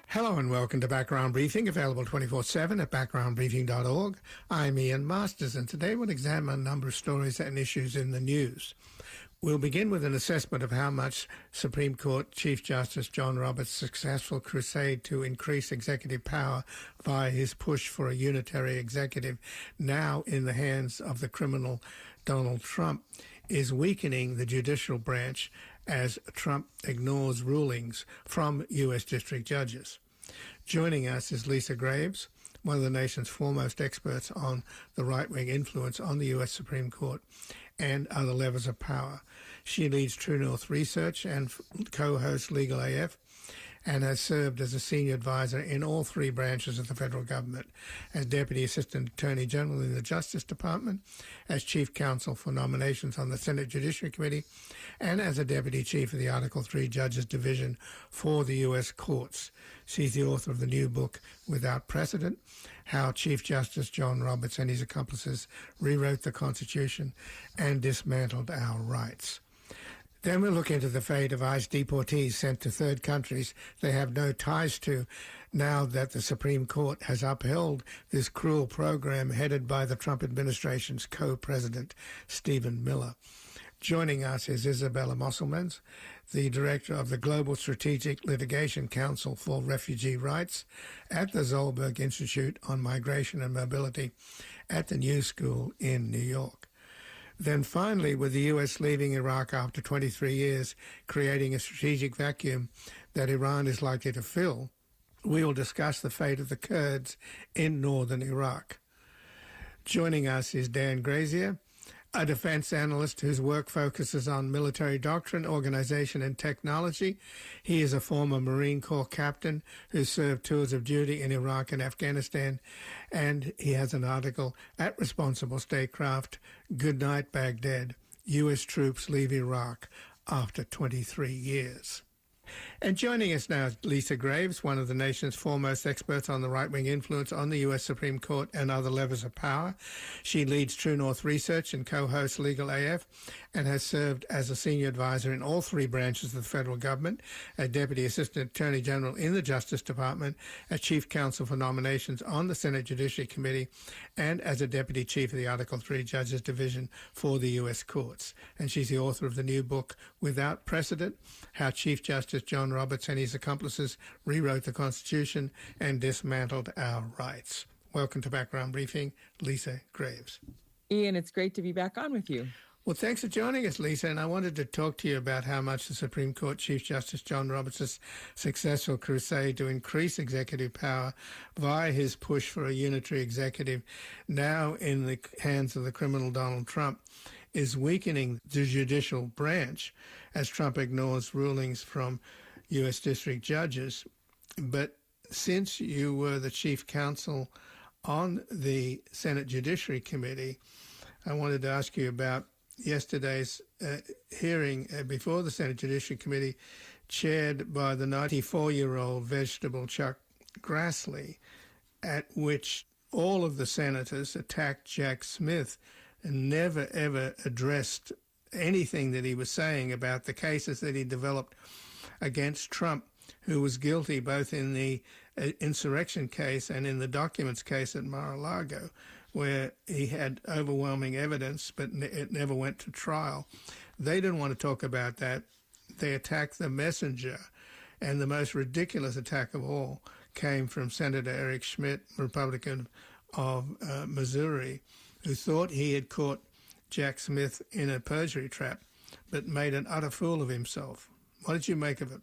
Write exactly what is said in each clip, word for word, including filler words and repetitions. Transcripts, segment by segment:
Hello and welcome to Background Briefing, available twenty-four seven at background briefing dot org. I'm Ian Masters, and today we'll examine a number of stories and issues in the news. We'll begin with an assessment of how much Supreme Court Chief Justice John Roberts' successful crusade to increase executive power via his push for a unitary executive, now in the hands of the criminal Donald Trump, is weakening the judicial branch as Trump ignores rulings from U S district judges. Joining us is Lisa Graves, one of the nation's foremost experts on the right-wing influence on the U S Supreme Court and other levers of power. She leads True North Research and co-hosts Legal A F, and has served as a senior advisor in all three branches of the federal government, as Deputy Assistant Attorney General in the Justice Department, as Chief Counsel for Nominations on the Senate Judiciary Committee, and as a Deputy Chief of the Article three Judges Division for the U S Courts. She's the author of the new book, Without Precedent, How Chief Justice John Roberts and His Accomplices Rewrote the Constitution and Dismantled Our Rights. Then we'll look into the fate of ICE deportees sent to third countries they have no ties to, now that the Supreme Court has upheld this cruel program headed by the Trump administration's co-president, Stephen Miller. Joining us is Isabella Mosselmans, the director of the Global Strategic Litigation Council for Refugee Rights at the Zolberg Institute on Migration and Mobility at the New School in New York. Then finally, with the U S leaving Iraq after twenty-three years, creating a strategic vacuum that Iran is likely to fill, we will discuss the fate of the Kurds in northern Iraq. Joining us is Dan Grazier, a defense analyst whose work focuses on military doctrine, organization, and technology. He is a former Marine Corps captain who served tours of duty in Iraq and Afghanistan, and he has an article at Responsible Statecraft, Goodnight Baghdad, U S Troops Leave Iraq After twenty-three years. And joining us now is Lisa Graves, one of the nation's foremost experts on the right-wing influence on the U S Supreme Court and other levers of power. She leads True North Research and co-hosts Legal A F, and has served as a senior advisor in all three branches of the federal government, as Deputy Assistant Attorney General in the Justice Department, as Chief Counsel for Nominations on the Senate Judiciary Committee, and as a Deputy Chief of the Article three Judges Division for the U S Courts. And she's the author of the new book, Without Precedent, How Chief Justice John Roberts and his accomplices rewrote the Constitution and dismantled our rights. Welcome to Background Briefing, Lisa Graves. Ian, it's great to be back on with you. Well, thanks for joining us, Lisa. And I wanted to talk to you about how much the Supreme Court Chief Justice John Roberts' successful crusade to increase executive power via his push for a unitary executive, now in the hands of the criminal Donald Trump, is weakening the judicial branch as Trump ignores rulings from U S district judges. But since you were the chief counsel on the Senate Judiciary Committee, I wanted to ask you about yesterday's uh, hearing uh, before the Senate Judiciary Committee, chaired by the ninety-four-year-old vegetable Chuck Grassley, at which all of the senators attacked Jack Smith and never, ever addressed anything that he was saying about the cases that he developed against Trump, who was guilty both in the uh, insurrection case and in the documents case at Mar-a-Lago, where he had overwhelming evidence, but ne- it never went to trial. They didn't want to talk about that. They attacked the messenger. And the most ridiculous attack of all came from Senator Eric Schmitt, Republican of uh, Missouri, who thought he had caught Jack Smith in a perjury trap, but made an utter fool of himself. What did you make of it?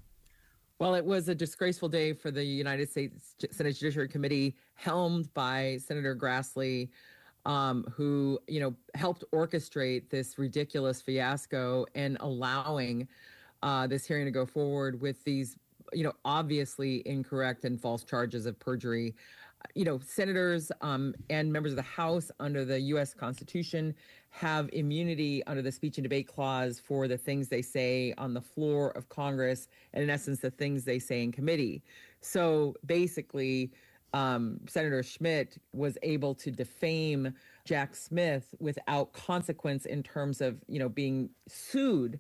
Well, it was a disgraceful day for the United States Senate Judiciary Committee, helmed by Senator Grassley, um, who, you know, helped orchestrate this ridiculous fiasco and allowing uh, this hearing to go forward with these, you know, obviously incorrect and false charges of perjury. You know, senators um, and members of the House under the U S Constitution have immunity under the speech and debate clause for the things they say on the floor of Congress, and in essence, the things they say in committee. So basically, um, Senator Schmitt was able to defame Jack Smith without consequence in terms of, you know, being sued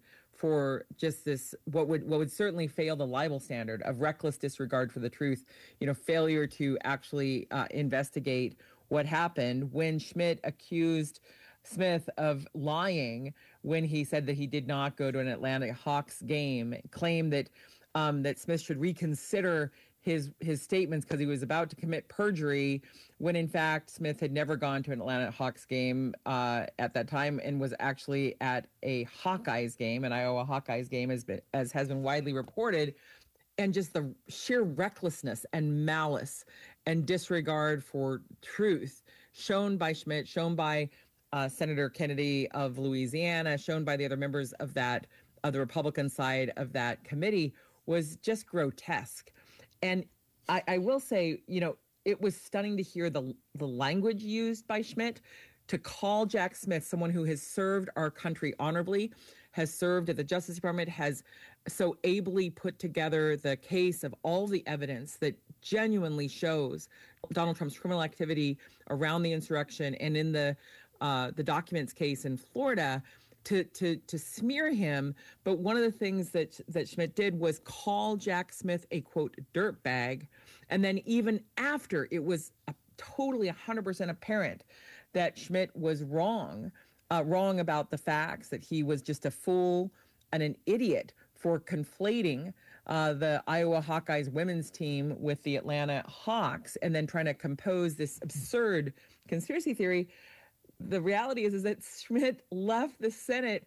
for just this, what would what would certainly fail the libel standard of reckless disregard for the truth, you know, failure to actually uh, investigate what happened when Schmidt accused Smith of lying when he said that he did not go to an Atlanta Hawks game, claimed that um, that Smith should reconsider his his statements because he was about to commit perjury, when in fact Smith had never gone to an Atlanta Hawks game uh, at that time and was actually at a Hawkeyes game, an Iowa Hawkeyes game, as been, as has been widely reported. And just the sheer recklessness and malice and disregard for truth shown by Schmidt, shown by uh, Senator Kennedy of Louisiana, shown by the other members of that, of the Republican side of that committee, was just grotesque. And I, I will say, you know, it was stunning to hear the the language used by Schmidt to call Jack Smith, someone who has served our country honorably, has served at the Justice Department, has so ably put together the case of all the evidence that genuinely shows Donald Trump's criminal activity around the insurrection and in the uh, the documents case in Florida, to to to smear him. But one of the things that that Schmidt did was call Jack Smith a, quote, dirtbag. And then even after it was a, totally one hundred percent apparent that Schmidt was wrong, uh, wrong about the facts, that he was just a fool and an idiot for conflating uh, the Iowa Hawkeyes women's team with the Atlanta Hawks and then trying to compose this absurd conspiracy theory. The reality is, is that Schmidt left the Senate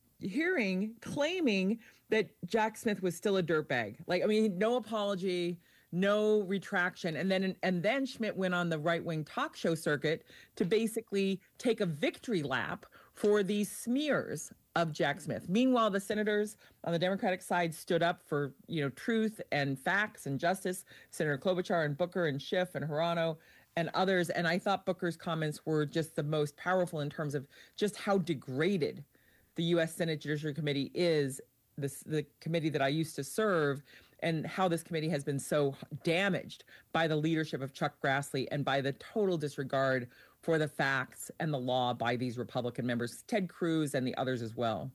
hearing claiming that Jack Smith was still a dirtbag. Like, I mean, no apology, no retraction. And then and then Schmidt went on the right-wing talk show circuit to basically take a victory lap for these smears of Jack Smith. Meanwhile, the senators on the Democratic side stood up for, you know, truth and facts and justice. Senator Klobuchar and Booker and Schiff and Hirano and others. And I thought Booker's comments were just the most powerful in terms of just how degraded the U S Senate Judiciary Committee is, this, the committee that I used to serve, and how this committee has been so damaged by the leadership of Chuck Grassley and by the total disregard for the facts and the law by these Republican members, Ted Cruz and the others as well.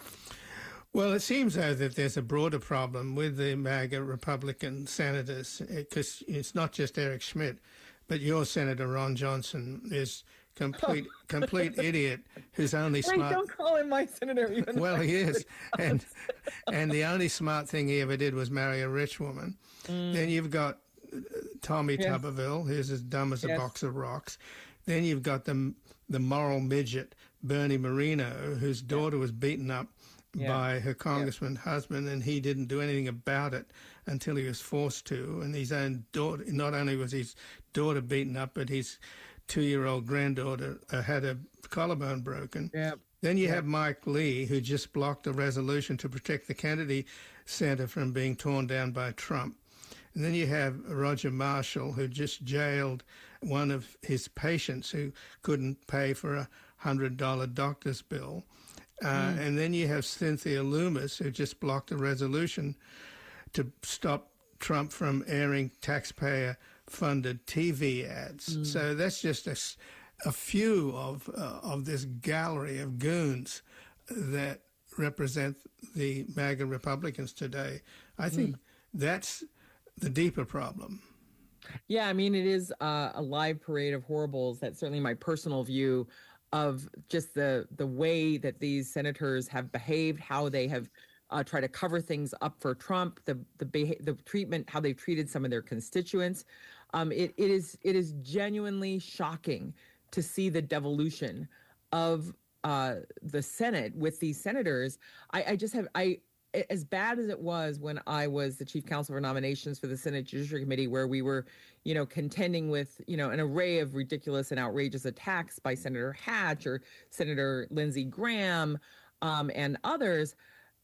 Well, it seems, though, that there's a broader problem with the MAGA Republican senators, because it's not just Eric Schmidt, but your Senator Ron Johnson is complete complete idiot who's only Wait, smart. Don't call him my senator. Even well, he is, and and the only smart thing he ever did was marry a rich woman. Mm. Then you've got Tommy yes. Tuberville, who's as dumb as yes. a box of rocks. Then you've got the the moral midget Bernie Moreno, whose daughter yeah. was beaten up yeah. by her congressman yeah. husband, and he didn't do anything about it until he was forced to. And his own daughter, not only was his daughter beaten up, but his two-year-old granddaughter uh, had a collarbone broken. Yep. Then you yep. have Mike Lee, who just blocked a resolution to protect the Kennedy Center from being torn down by Trump. And then you have Roger Marshall, who just jailed one of his patients who couldn't pay for a one hundred dollar doctor's bill. Uh, mm. And then you have Cynthia Loomis, who just blocked a resolution to stop Trump from airing taxpayer-funded T V ads. Mm. So that's just a, a few of uh, of this gallery of goons that represent the MAGA Republicans today. I think mm. that's the deeper problem. Yeah, I mean, it is uh, a live parade of horribles. That's certainly my personal view of just the the way that these senators have behaved, how they have uh, tried to cover things up for Trump, the the beha- the treatment, how they've treated some of their constituents. Um, it it is it is genuinely shocking to see the devolution of uh, the Senate with these senators. I, I just have I. As bad as it was when I was the chief counsel for nominations for the Senate Judiciary Committee, where we were, you know, contending with, you know, an array of ridiculous and outrageous attacks by Senator Hatch or Senator Lindsey Graham um, and others.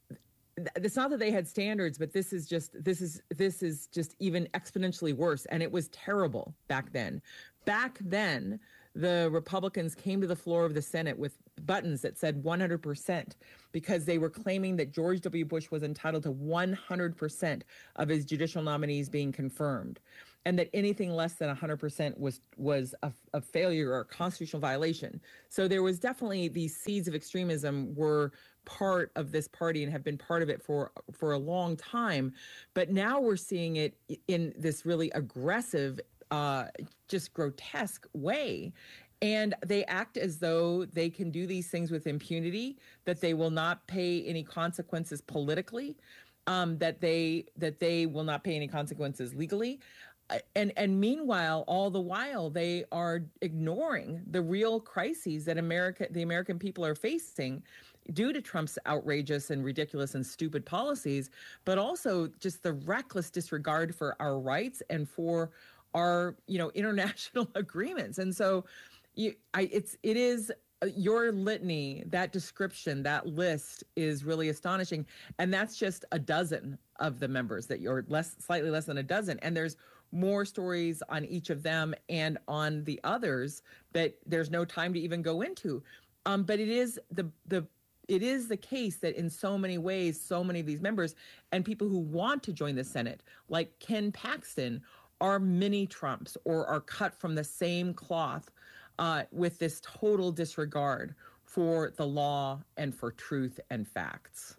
It's not that they had standards, but this is just this is this is just even exponentially worse. And it was terrible back then. Back then, the Republicans came to the floor of the Senate with buttons that said one hundred percent because they were claiming that George W. Bush was entitled to one hundred percent of his judicial nominees being confirmed, and that anything less than one hundred percent was was a, a failure or a constitutional violation. So there was definitely these seeds of extremism were part of this party and have been part of it for for a long time. But now we're seeing it in this really aggressive, uh, just grotesque way. And they act as though they can do these things with impunity, that they will not pay any consequences politically, um, that they that they will not pay any consequences legally. Uh, And and meanwhile, all the while, they are ignoring the real crises that America, the American people are facing due to Trump's outrageous and ridiculous and stupid policies, but also just the reckless disregard for our rights and for our, you know, international agreements. And so, you, I, it's it is uh, your litany, that description, that list is really astonishing, and that's just a dozen of the members that you're less, slightly less than a dozen, and there's more stories on each of them and on the others that there's no time to even go into. Um, but it is the the it is the case that in so many ways, so many of these members and people who want to join the Senate, like Ken Paxton, are mini Trumps or are cut from the same cloth uh, with this total disregard for the law and for truth and facts.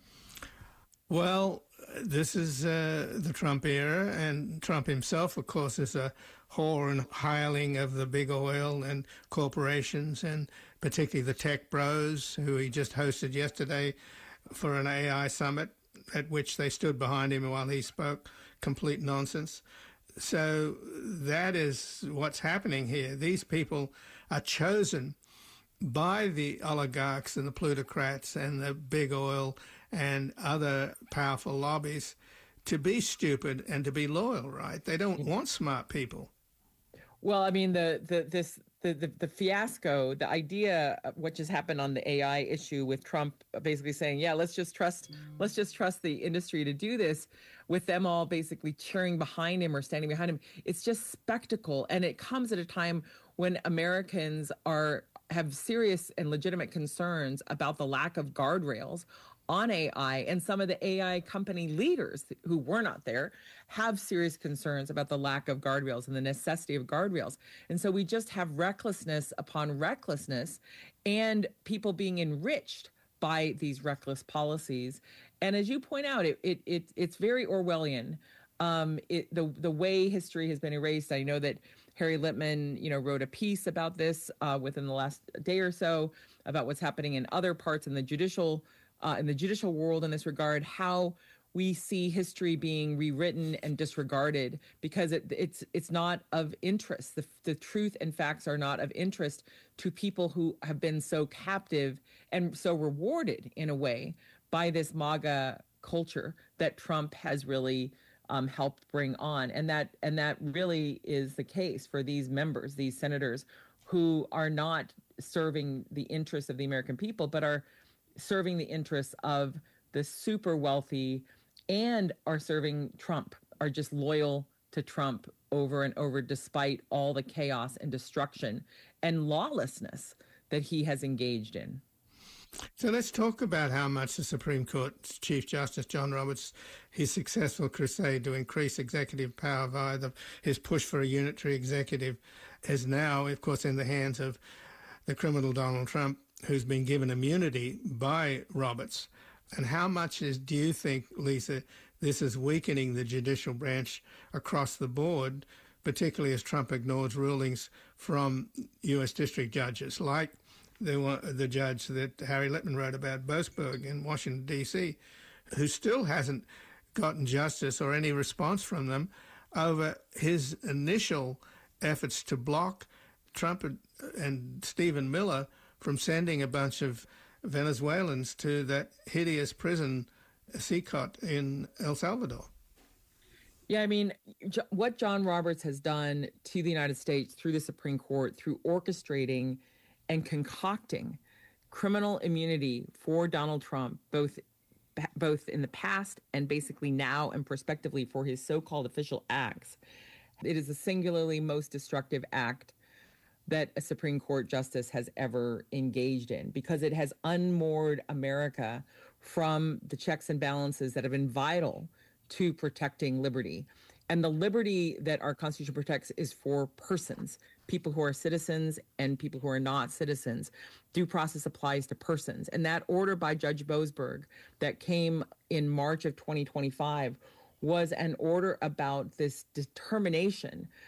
Well, this is uh, the Trump era, and Trump himself, of course, is a whore and hireling of the big oil and corporations, and particularly the tech bros, who he just hosted yesterday for an A I summit, at which they stood behind him while he spoke complete nonsense. So that is what's happening here. These people are chosen by the oligarchs and the plutocrats and the big oil and other powerful lobbies to be stupid and to be loyal, right? They don't want smart people. Well, I mean, the the this the the, the fiasco, the idea of what just happened on the A I issue with Trump basically saying, yeah, let's just trust let's just trust the industry to do this, with them all basically cheering behind him or standing behind him. It's just spectacle, and it comes at a time when Americans are have serious and legitimate concerns about the lack of guardrails on A I, and some of the A I company leaders who were not there have serious concerns about the lack of guardrails and the necessity of guardrails. And so we just have recklessness upon recklessness, and people being enriched by these reckless policies. And as you point out, it, it, it it's very Orwellian. Um, it, the the way history has been erased. I know that Harry Litman, you know, wrote a piece about this uh, within the last day or so about what's happening in other parts in the judicial uh, in the judicial world in this regard, how we see history being rewritten and disregarded because it, it's it's not of interest. The, the truth and facts are not of interest to people who have been so captive and so rewarded in a way by this MAGA culture that Trump has really um, helped bring on. And that and that really is the case for these members, these senators who are not serving the interests of the American people, but are serving the interests of the super wealthy and are serving Trump, are just loyal to Trump over and over, despite all the chaos and destruction and lawlessness that he has engaged in. So let's talk about how much the Supreme Court's Chief Justice John Roberts, his successful crusade to increase executive power via the, his push for a unitary executive, is now, of course, in the hands of the criminal Donald Trump, who's been given immunity by Roberts. And how much is, do you think, Lisa, this is weakening the judicial branch across the board, particularly as Trump ignores rulings from U S district judges, like the one, the judge that Harry Litman wrote about, Boasberg in Washington, D C, who still hasn't gotten justice or any response from them over his initial efforts to block Trump and, and Stephen Miller from sending a bunch of Venezuelans to that hideous prison, C C O T, in El Salvador. Yeah, I mean, what John Roberts has done to the United States through the Supreme Court, through orchestrating and concocting criminal immunity for Donald Trump, both both in the past and basically now and prospectively for his so-called official acts, it is the singularly most destructive act that a Supreme Court justice has ever engaged in, because it has unmoored America from the checks and balances that have been vital to protecting liberty. And the liberty that our Constitution protects is for persons, people who are citizens and people who are not citizens. Due process applies to persons. And that order by Judge Boasberg that came in March of twenty twenty-five was an order about this determination